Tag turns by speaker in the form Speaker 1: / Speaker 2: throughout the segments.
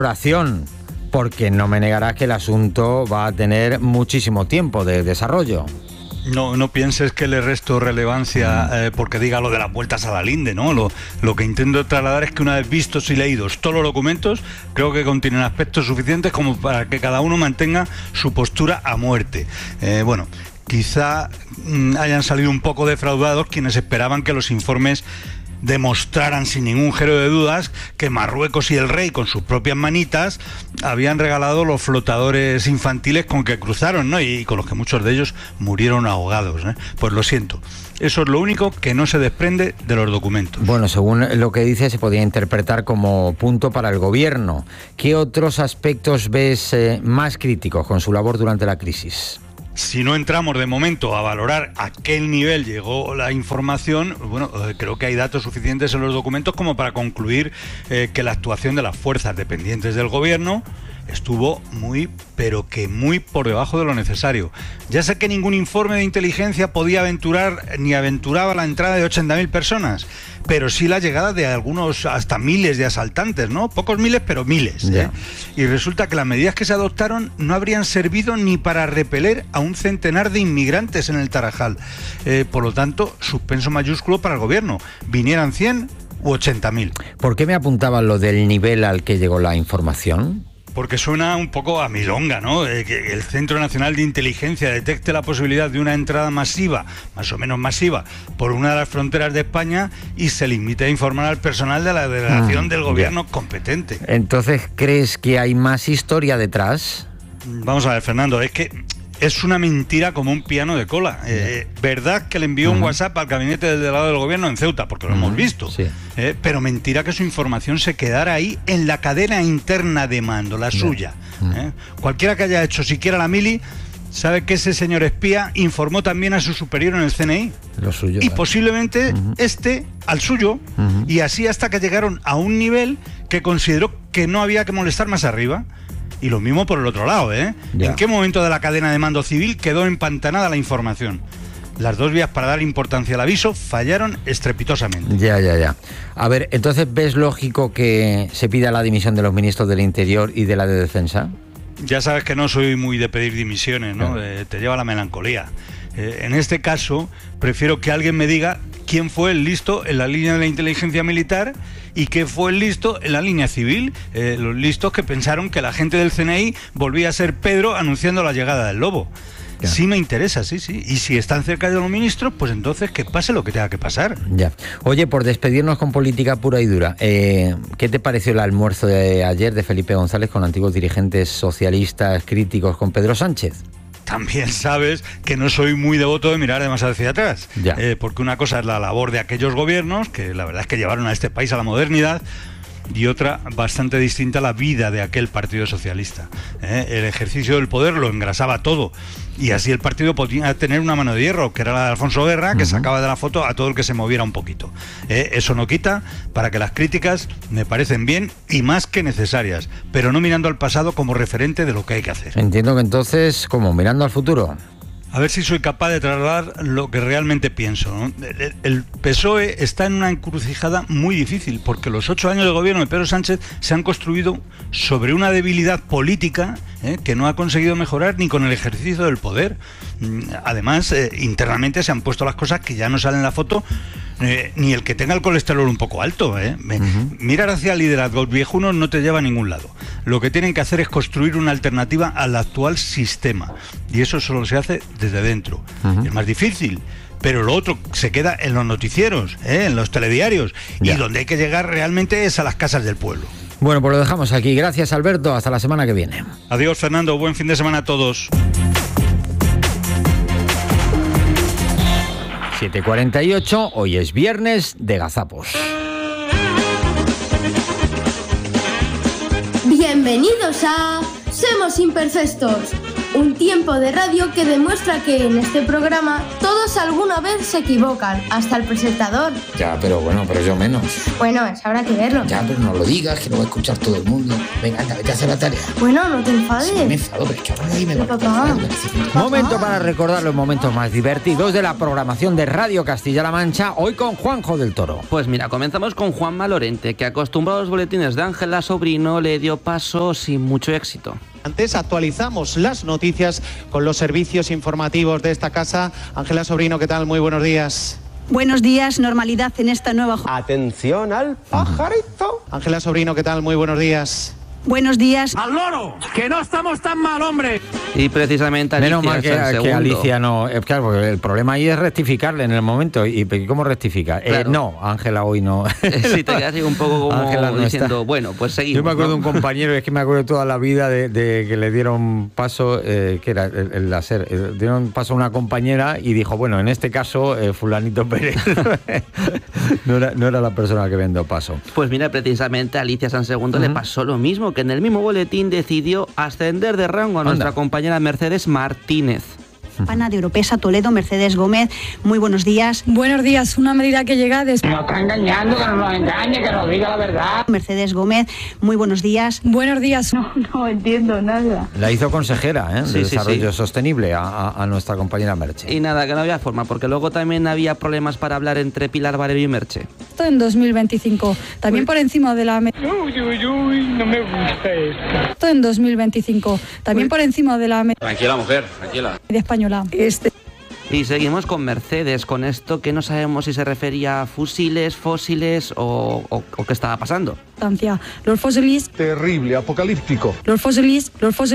Speaker 1: valoración, porque no me negarás que el asunto va a tener muchísimo tiempo de desarrollo.
Speaker 2: No pienses que le resto relevancia porque diga lo de las vueltas a la linde, ¿no? Lo que intento trasladar es que una vez vistos y leídos todos los documentos, creo que contienen aspectos suficientes como para que cada uno mantenga su postura a muerte. Quizá hayan salido un poco defraudados quienes esperaban que los informes demostraran sin ningún género de dudas que Marruecos y el rey con sus propias manitas habían regalado los flotadores infantiles con que cruzaron, ¿no? Y con los que muchos de ellos murieron ahogados, ¿eh? Pues lo siento, eso es lo único que no se desprende de los documentos.
Speaker 1: Bueno, según lo que dice, se podía interpretar como punto para el gobierno. ¿Qué otros aspectos ves más críticos con su labor durante la crisis?
Speaker 2: Si no entramos de momento a valorar a qué nivel llegó la información, creo que hay datos suficientes en los documentos como para concluir que la actuación de las fuerzas dependientes del gobierno estuvo muy por debajo de lo necesario. Ya sé que ningún informe de inteligencia podía aventuraba la entrada de 80.000 personas, pero sí la llegada de algunos hasta miles de asaltantes, ¿no? Pocos miles, pero miles, ¿eh?
Speaker 1: Yeah.
Speaker 2: Y resulta que las medidas que se adoptaron no habrían servido ni para repeler a un centenar de inmigrantes en el Tarajal. Por lo tanto, suspenso mayúsculo para el gobierno. Vinieran 100 u 80.000.
Speaker 1: ¿Por qué me apuntaban lo del nivel al que llegó la información?
Speaker 2: Porque suena un poco a milonga, ¿no? Que el Centro Nacional de Inteligencia detecte la posibilidad de una entrada masiva, más o menos masiva, por una de las fronteras de España y se limite a informar al personal de la delegación del gobierno competente.
Speaker 1: Entonces, ¿crees que hay más historia detrás?
Speaker 2: Vamos a ver, Fernando, es que es una mentira como un piano de cola. Verdad que le envió un WhatsApp al gabinete del delegado del gobierno en Ceuta, porque lo hemos visto. Sí. Pero mentira que su información se quedara ahí en la cadena interna de mando, la suya. Cualquiera que haya hecho siquiera la mili sabe que ese señor espía informó también a su superior en el CNI.
Speaker 1: Lo suyo.
Speaker 2: Y posiblemente al suyo. Y así hasta que llegaron a un nivel que consideró que no había que molestar más arriba. Y lo mismo por el otro lado, ¿eh?
Speaker 1: Ya.
Speaker 2: ¿En qué momento de la cadena de mando civil quedó empantanada la información? Las dos vías para dar importancia al aviso fallaron estrepitosamente.
Speaker 1: Ya. A ver, entonces, ¿ves lógico que se pida la dimisión de los ministros del Interior y de la de Defensa?
Speaker 2: Ya sabes que no soy muy de pedir dimisiones, ¿no?
Speaker 1: Claro.
Speaker 2: Te lleva la melancolía. En este caso, prefiero que alguien me diga quién fue el listo en la línea de la inteligencia militar y qué fue el listo en la línea civil. Los listos que pensaron que la gente del CNI volvía a ser Pedro anunciando la llegada del lobo. Claro. Sí me interesa, sí. Y si están cerca de los ministros, pues entonces que pase lo que tenga que pasar.
Speaker 1: Ya. Oye, por despedirnos con política pura y dura, ¿qué te pareció el almuerzo de ayer de Felipe González con antiguos dirigentes socialistas críticos con Pedro Sánchez?
Speaker 2: También sabes que no soy muy devoto de mirar demasiado hacia atrás, porque una cosa es la labor de aquellos gobiernos, que la verdad es que llevaron a este país a la modernidad, y otra bastante distinta la vida de aquel Partido Socialista. El ejercicio del poder lo engrasaba todo, y así el partido podía tener una mano de hierro, que era la de Alfonso Guerra, que sacaba de la foto a todo el que se moviera un poquito. Eso no quita para que las críticas me parecen bien y más que necesarias, pero no mirando al pasado como referente de lo que hay que hacer.
Speaker 1: Entiendo que entonces, ¿cómo? ¿Mirando al futuro?
Speaker 2: A ver si soy capaz de trasladar lo que realmente pienso, ¿no? El PSOE está en una encrucijada muy difícil, porque los 8 años de gobierno de Pedro Sánchez se han construido sobre una debilidad política que no ha conseguido mejorar ni con el ejercicio del poder. Además, internamente se han puesto las cosas que ya no salen en la foto, ni el que tenga el colesterol un poco alto. Mirar hacia el liderazgo viejuno no te lleva a ningún lado. Lo que tienen que hacer es construir una alternativa al actual sistema, y eso solo se hace desde dentro. Es más difícil, pero lo otro se queda en los noticieros, en los telediarios, y donde hay que llegar realmente es a las casas del pueblo.
Speaker 1: Bueno, pues lo dejamos aquí. Gracias, Alberto. Hasta la semana que viene.
Speaker 2: Adiós, Fernando. Buen fin de semana a todos.
Speaker 1: 7:48, hoy es viernes de gazapos.
Speaker 3: Bienvenidos a Somos Imperfectos, Un tiempo de radio que demuestra que en este programa todos alguna vez se equivocan, hasta el presentador.
Speaker 1: Ya, pero yo menos.
Speaker 3: Bueno, eso habrá que verlo.
Speaker 1: Ya, pero no lo digas, que lo va a escuchar todo el mundo. Venga, anda, vete a hacer la tarea.
Speaker 3: Bueno, no te enfades.
Speaker 1: Sí, me enfado, pero es que ahora ahí me va
Speaker 3: Papá.
Speaker 1: Momento para recordar los momentos más divertidos de la programación de Radio Castilla-La Mancha, hoy con Juanjo del Toro.
Speaker 4: Pues mira, comenzamos con Juanma Lorente, que acostumbrado a los boletines de Ángela Sobrino le dio paso sin mucho éxito.
Speaker 5: Antes actualizamos las noticias con los servicios informativos de esta casa. Ángela Sobrino, ¿qué tal? Muy buenos días.
Speaker 6: Buenos días, normalidad en esta nueva...
Speaker 5: Atención al pajarito. Ángela Sobrino, ¿qué tal? Muy buenos días.
Speaker 6: Buenos días.
Speaker 7: ¡Al loro! ¡Que no estamos tan mal, hombre!
Speaker 4: Y precisamente Alicia...
Speaker 1: Menos mal que Alicia no... Claro, porque el problema ahí es rectificarle en el momento. ¿Y cómo rectifica?
Speaker 4: Claro.
Speaker 1: No, Ángela hoy no.
Speaker 4: Sí, te quedas ahí un poco como
Speaker 1: Ángela no
Speaker 4: diciendo,
Speaker 1: está.
Speaker 4: Bueno, pues seguimos.
Speaker 1: Yo me acuerdo
Speaker 4: ¿no?
Speaker 1: de un compañero, es que me acuerdo toda la vida de que le dieron paso, que era el láser, dieron paso a una compañera y dijo, bueno, en este caso, fulanito Pérez no era la persona que vendió paso.
Speaker 4: Pues mira, precisamente a Alicia San Segundo le pasó lo mismo, que en el mismo boletín decidió ascender de rango a nuestra compañera Mercedes Martínez.
Speaker 6: Pana de Oropesa, Toledo, Mercedes Gómez. Muy buenos días.
Speaker 8: Buenos días, una medida que llega desde...
Speaker 9: No está engañando, que no nos engañe, que nos diga la verdad.
Speaker 6: Mercedes Gómez, muy buenos días.
Speaker 8: Buenos días.
Speaker 9: No entiendo nada.
Speaker 1: La hizo consejera de Desarrollo Sostenible a nuestra compañera Merche.
Speaker 4: Y nada, que no había forma, porque luego también había problemas para hablar entre Pilar Valero y Merche.
Speaker 8: Esto en 2025, también por encima de la...
Speaker 9: Uy, no me gusta esto.
Speaker 8: Esto en 2025, también por encima de la...
Speaker 7: Tranquila, mujer, tranquila.
Speaker 8: ...media española.
Speaker 4: Y seguimos con Mercedes, con esto que no sabemos si se refería a fusiles, fósiles o qué estaba pasando.
Speaker 8: Los fósiles...
Speaker 10: Terrible, apocalíptico.
Speaker 8: Los fósiles...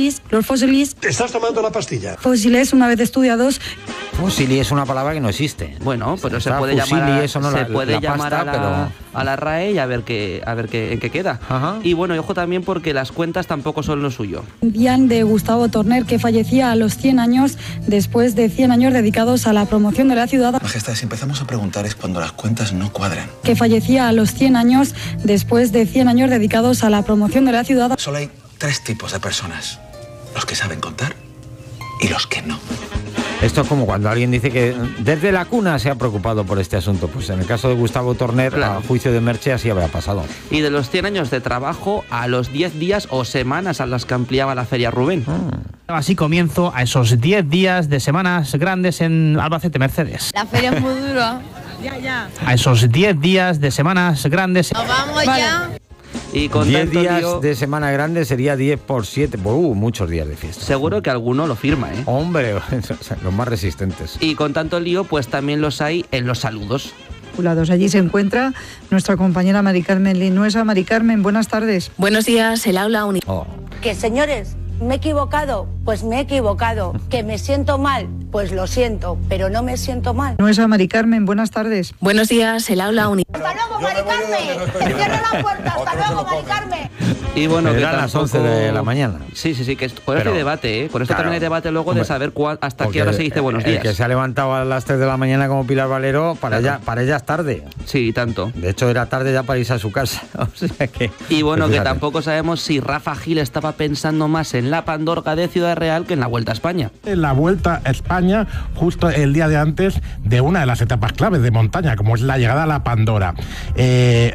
Speaker 10: ¿Te estás tomando la pastilla?
Speaker 8: Fósiles, una vez estudiados...
Speaker 1: Fusili es una palabra que no existe.
Speaker 4: Bueno, pero se
Speaker 1: Está
Speaker 4: puede
Speaker 1: fusili,
Speaker 4: llamar,
Speaker 1: eso no,
Speaker 4: se
Speaker 1: la
Speaker 4: puede llamar
Speaker 1: pasta,
Speaker 4: a la RAE y a ver en qué queda.
Speaker 1: Ajá.
Speaker 4: Y bueno, y ojo también porque las cuentas tampoco son lo suyo.
Speaker 8: Bien de Gustavo Torner, que fallecía a los 100 años, después de 100 años dedicados a la promoción de la ciudad.
Speaker 11: Majestad, si empezamos a preguntar es cuando las cuentas no cuadran.
Speaker 8: Que fallecía a los 100 años, después de 100 años dedicados a la promoción de la ciudad.
Speaker 11: Solo hay 3 tipos de personas. Los que saben contar y los que no.
Speaker 1: Esto es como cuando alguien dice que desde la cuna se ha preocupado por este asunto. Pues en el caso de Gustavo Torner,
Speaker 4: claro,
Speaker 1: a juicio de Merche así habrá pasado.
Speaker 4: Y de los 100 años de trabajo a los 10 días o semanas a las que ampliaba la Feria Rubén.
Speaker 12: Así comienzo a esos 10 días de semanas grandes en Albacete Mercedes.
Speaker 13: La feria es muy dura.
Speaker 12: Ya. A esos 10 días de semanas grandes.
Speaker 13: Nos vamos ya.
Speaker 4: Y con
Speaker 1: 10
Speaker 4: tanto
Speaker 1: días
Speaker 4: lío,
Speaker 1: de semana grande sería 10 por 7. Muchos días de fiesta.
Speaker 4: seguro que alguno lo firma, ¿eh?
Speaker 1: Hombre, los más resistentes.
Speaker 4: Y con tanto lío, pues también los hay en los saludos.
Speaker 14: Allí se encuentra nuestra compañera Mari Carmen Linuesa. Mari Carmen, buenas tardes.
Speaker 15: Buenos días, el aula única.
Speaker 16: Que señores, me he equivocado, pues me he equivocado. Que me siento mal, pues lo siento, pero no me siento mal.
Speaker 14: Nuesa Mari Carmen, buenas tardes.
Speaker 15: Buenos días, el aula única.
Speaker 16: Hasta luego, Mari Carmen. Te cierro la puerta. Hasta luego, Mari Carmen.
Speaker 4: Y bueno, que
Speaker 1: a las 11 de la mañana.
Speaker 4: Sí, que por eso hay debate, ¿eh? Por esto también hay debate luego de saber hasta qué hora se dice buenos días.
Speaker 1: El que se ha levantado a las 3 de la mañana como Pilar Valero, para ella es tarde.
Speaker 4: Sí, tanto.
Speaker 1: De hecho, era tarde ya para irse a su casa. O sea que,
Speaker 4: y bueno,
Speaker 1: pues
Speaker 4: que tampoco sabemos si Rafa Gil estaba pensando más en la Pandorga de Ciudad Real que en la Vuelta a España.
Speaker 17: En la Vuelta a España, justo el día de antes de una de las etapas claves de montaña, como es la llegada a la Pandora, de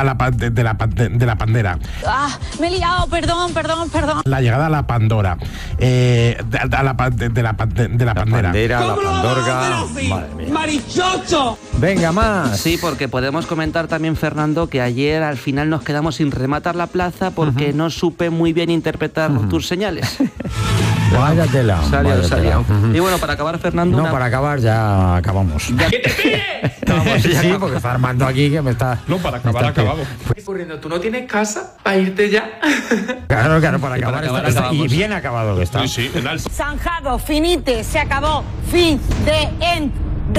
Speaker 17: la Pandera.
Speaker 13: Me he liado, perdón.
Speaker 17: La llegada a la Pandora, de la Pandera.
Speaker 1: La Pandorga. Madre mía.
Speaker 7: ¡Marichocho!
Speaker 1: Venga, más.
Speaker 4: Sí, porque podemos comentar también, Fernando, que ayer al final nos quedamos sin rematar la plaza porque no supe muy bien interpretar tus señales.
Speaker 1: Vaya tela.
Speaker 4: Salió. Y bueno, para acabar, Fernando...
Speaker 1: para acabar ya acabamos.
Speaker 7: ¡Que te pille!
Speaker 1: Sí, porque está Armando aquí que me está...
Speaker 17: No, para acabar acabamos.
Speaker 18: Ocurriendo, ¿tú no tienes casa para irte ya?
Speaker 1: Claro, para acabar y bien acabado que está.
Speaker 17: Sí,
Speaker 16: Zanjado, finite, se acabó. Fin, de end.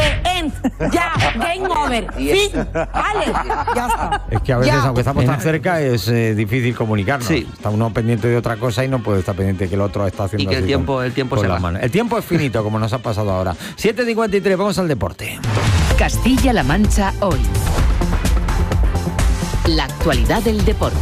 Speaker 16: Ya, game over. Fin, vale, ya está.
Speaker 1: Es que a veces, aunque estamos tan cerca, es difícil comunicarnos.
Speaker 4: Sí.
Speaker 1: Está uno pendiente de otra cosa y no puede estar pendiente de que el otro está haciendo.
Speaker 4: Y que el tiempo se va.
Speaker 1: El tiempo es finito, como nos ha pasado ahora. 7:53, vamos al deporte.
Speaker 19: Castilla-La Mancha hoy. La actualidad del deporte.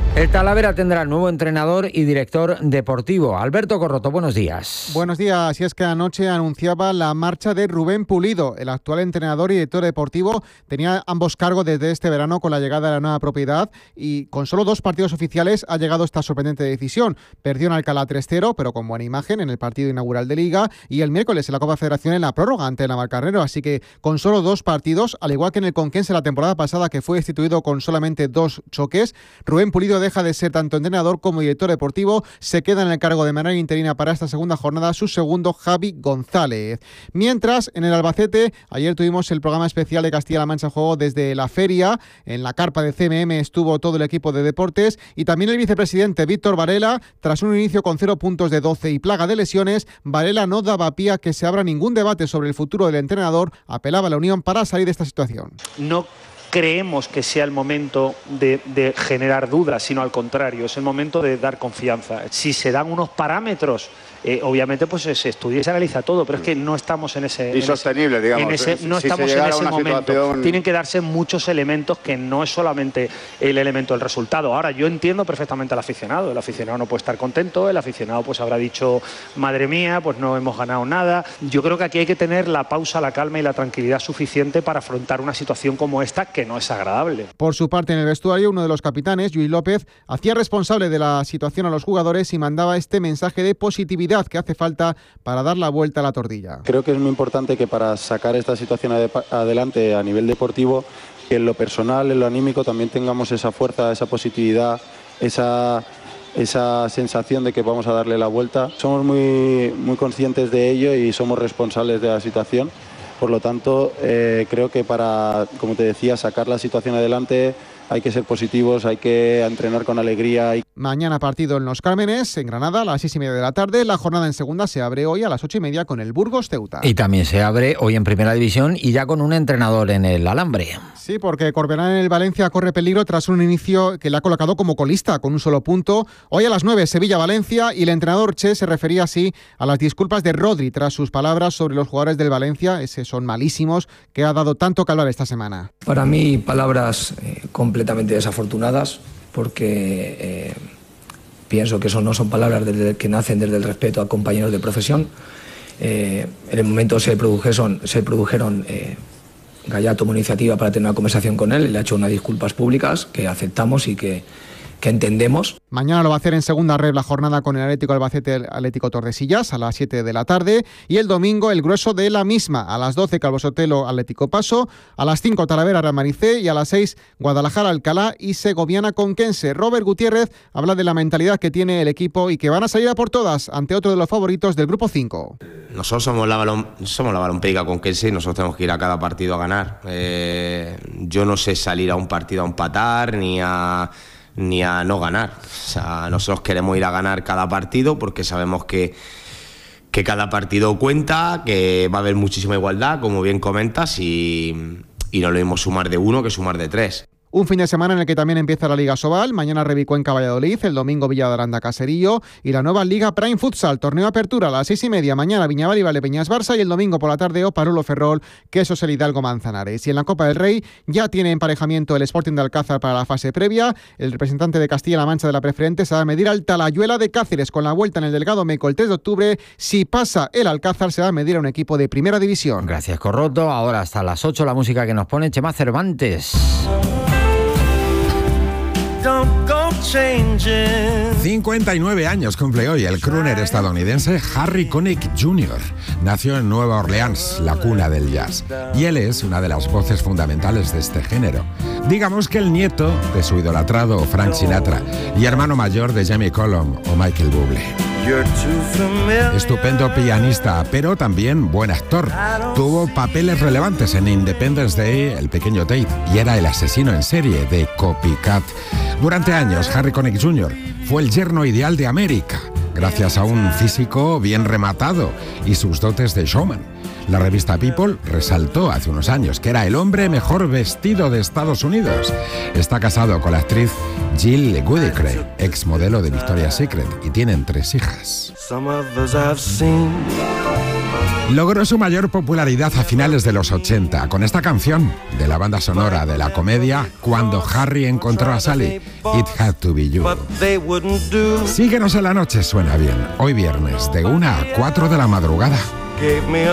Speaker 1: El Talavera tendrá nuevo entrenador y director deportivo. Alberto Corroto, buenos días.
Speaker 5: Buenos días. Y es que anoche anunciaba la marcha de Rubén Pulido. El actual entrenador y director deportivo tenía ambos cargos desde este verano con la llegada de la nueva propiedad y con solo 2 partidos oficiales ha llegado esta sorprendente decisión. Perdió en Alcalá 3-0, pero con buena imagen en el partido inaugural de Liga, y el miércoles en la Copa Federación en la prórroga ante el Navalcarnero. Así que con solo 2 partidos, al igual que en el Conquense la temporada pasada, que fue destituido con solamente 2 choques, Rubén Pulido deja de ser tanto entrenador como director deportivo. Se queda en el cargo de manera interina para esta segunda jornada su segundo, Javi González. Mientras, en el Albacete, ayer tuvimos el programa especial de Castilla-La Mancha Juego desde la feria. En la carpa de CMM estuvo todo el equipo de deportes y también el vicepresidente Víctor Varela. Tras un inicio con 0 puntos de 12 y plaga de lesiones, Varela no daba pie a que se abra ningún debate sobre el futuro del entrenador. Apelaba a la unión para salir de esta situación.
Speaker 19: No creemos que sea el momento de generar dudas, sino al contrario, es el momento de dar confianza. Si se dan unos parámetros, obviamente pues se estudia y se analiza todo, pero es que no estamos en ese...
Speaker 20: Insostenible, digamos.
Speaker 19: No estamos en ese momento. Tienen que darse muchos elementos que no es solamente el elemento del resultado. Ahora, yo entiendo perfectamente al aficionado. El aficionado no puede estar contento, el aficionado pues habrá dicho, madre mía, pues no hemos ganado nada. Yo creo que aquí hay que tener la pausa, la calma y la tranquilidad suficiente para afrontar una situación como esta, que no es agradable.
Speaker 5: Por su parte, en el vestuario, uno de los capitanes, Lluís López, hacía responsable de la situación a los jugadores y mandaba este mensaje de positividad que hace falta para dar la vuelta a la tortilla.
Speaker 21: Creo que es muy importante que para sacar esta situación adelante a nivel deportivo, que en lo personal, en lo anímico, también tengamos esa fuerza, esa positividad, esa sensación de que vamos a darle la vuelta. Somos muy conscientes de ello y somos responsables de la situación. Por lo tanto, creo que para, como te decía, sacar la situación adelante hay que ser positivos, hay que entrenar con alegría.
Speaker 5: Mañana partido en Los Cármenes, en Granada, a las 6:30 de la tarde. La jornada en segunda se abre hoy a las 8:30 con el Burgos Ceuta.
Speaker 1: Y también se abre hoy en Primera División y ya con un entrenador en el Alambre.
Speaker 5: Sí, porque Corberán en el Valencia corre peligro tras un inicio que le ha colocado como colista con un solo punto. Hoy a las 9, Sevilla-Valencia, y el entrenador Che se refería así a las disculpas de Rodri tras sus palabras sobre los jugadores del Valencia, esos son malísimos, que ha dado tanto que hablar esta semana.
Speaker 22: Para mí, palabras completamente desafortunadas, porque pienso que eso no son palabras que nacen desde el respeto a compañeros de profesión. En el momento se produjeron Gallar tomó iniciativa para tener una conversación con él, le ha hecho unas disculpas públicas que aceptamos y que entendemos.
Speaker 5: Mañana lo va a hacer en segunda red la jornada con el Atlético Albacete, Atlético Tordesillas a las 7 de la tarde, y el domingo el grueso de la misma, a las 12 Calvo Sotelo, Atlético Paso, a las 5 Talavera, Real Maricé, y a las 6 Guadalajara, Alcalá y Segoviana, Conquense. Robert Gutiérrez habla de la mentalidad que tiene el equipo y que van a salir a por todas ante otro de los favoritos del grupo 5.
Speaker 23: Nosotros somos la Balonpica Conquense y nosotros tenemos que ir a cada partido a ganar. Yo no sé salir a un partido a empatar ni a no ganar. O sea, nosotros queremos ir a ganar cada partido porque sabemos que cada partido cuenta, que va a haber muchísima igualdad, como bien comentas, y no lo mismo sumar de 1 que sumar de 3.
Speaker 5: Un fin de semana en el que también empieza la Liga Sobal. Mañana Revicuenca Valladolid, el domingo Villa de Aranda Caserillo y la nueva Liga Prime Futsal, torneo apertura a las 6:30. Mañana Viñaval y Valdepeñas Barça, y el domingo por la tarde Oparulo Ferrol, Quesos el Hidalgo Manzanares. Y en la Copa del Rey ya tiene emparejamiento el Sporting de Alcázar para la fase previa. El representante de Castilla-La Mancha de la preferente se va a medir al Talayuela de Cáceres con la vuelta en el Delgado Meco el 3 de octubre. Si pasa el Alcázar, se va a medir a un equipo de primera división.
Speaker 1: Gracias, Corroto. Ahora hasta las 8 la música que nos pone Chema Cervantes.
Speaker 24: 59 años cumple hoy el crooner estadounidense Harry Connick Jr. Nació en Nueva Orleans, la cuna del jazz, y él es una de las voces fundamentales de este género. Digamos que el nieto de su idolatrado Frank Sinatra y hermano mayor de Jamie Cullum o Michael Bublé. Estupendo pianista, pero también buen actor. Tuvo papeles relevantes en Independence Day, El pequeño Tate, y era el asesino en serie de Copycat. Durante años, Harry Connick Jr. fue el yerno ideal de América, gracias a un físico bien rematado y sus dotes de showman. La revista People resaltó hace unos años que era el hombre mejor vestido de Estados Unidos. Está casado con la actriz Jill Goodicre, ex modelo de Victoria's Secret, y tienen 3 hijas. Logró su mayor popularidad a finales de los 80 con esta canción de la banda sonora de la comedia Cuando Harry encontró a Sally, It Had to Be You. Síguenos en la noche, suena bien. Hoy viernes de 1 a 4 de la madrugada.